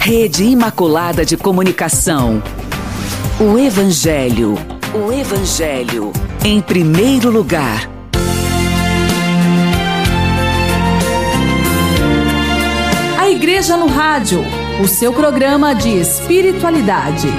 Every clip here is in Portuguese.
Rede Imaculada de Comunicação. O Evangelho em primeiro lugar. A Igreja no Rádio, o seu programa de espiritualidade.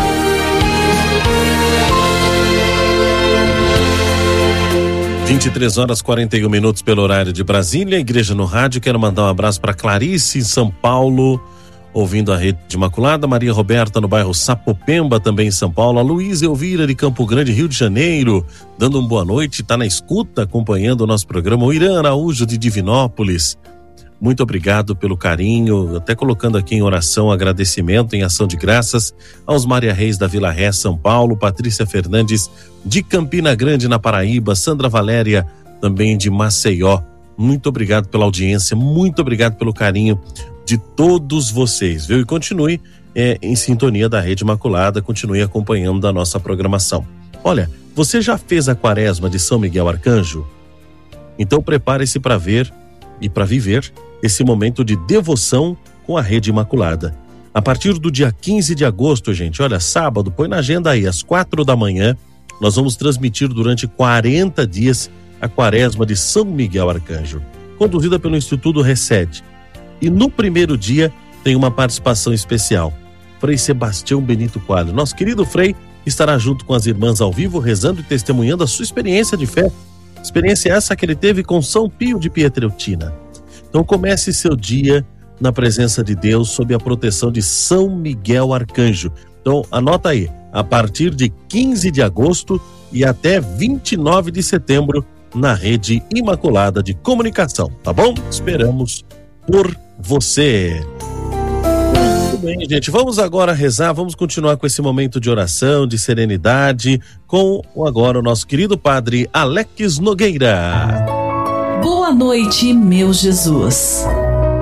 (23h41) pelo horário de Brasília, Igreja no Rádio. Quero mandar um abraço para Clarice em São Paulo, ouvindo a Rede Imaculada. Maria Roberta no bairro Sapopemba, também em São Paulo. A Luísa Elvira de Campo Grande, Rio de Janeiro, dando uma boa noite, está na escuta, acompanhando o nosso programa. O Irã Araújo de Divinópolis, muito obrigado pelo carinho, até colocando aqui em oração, agradecimento em ação de graças aos Maria Reis da Vila Ré, São Paulo, Patrícia Fernandes de Campina Grande, na Paraíba, Sandra Valéria também de Maceió. Muito obrigado pela audiência, muito obrigado pelo carinho de todos vocês, viu? E continue em sintonia da Rede Imaculada, continue acompanhando a nossa programação. Olha, você já fez a quaresma de São Miguel Arcanjo? Então prepare-se para ver e para viver esse momento de devoção com a Rede Imaculada. A partir do dia 15 de agosto, gente, olha, sábado, põe na agenda aí, às 4 da manhã, nós vamos transmitir durante 40 dias a quaresma de São Miguel Arcanjo, conduzida pelo Instituto Recede. E no primeiro dia tem uma participação especial. Frei Sebastião Benito Coelho, nosso querido Frei, estará junto com as irmãs ao vivo, rezando e testemunhando a sua experiência de fé. Experiência essa que ele teve com São Pio de Pietrelcina. Então comece seu dia na presença de Deus, sob a proteção de São Miguel Arcanjo. Então anota aí, a partir de 15 de agosto e até 29 de setembro, na Rede Imaculada de Comunicação, tá bom? Esperamos por você. Muito bem, gente, vamos agora rezar, vamos continuar com esse momento de oração, de serenidade, com agora o nosso querido Padre Alex Nogueira. Boa noite, meu Jesus.